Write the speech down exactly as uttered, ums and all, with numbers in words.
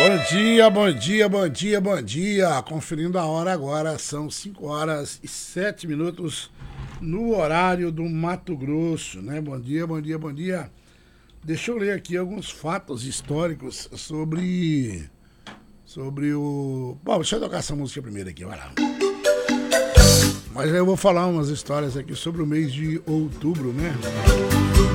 Bom dia, bom dia, bom dia, bom dia. Conferindo a hora agora, são cinco horas e sete minutos no horário do Mato Grosso, né? Bom dia, bom dia, bom dia. Deixa eu ler aqui alguns fatos históricos sobre sobre o... Bom, deixa eu tocar essa música primeiro aqui, vai lá. Mas aí eu vou falar umas histórias aqui sobre o mês de outubro, né?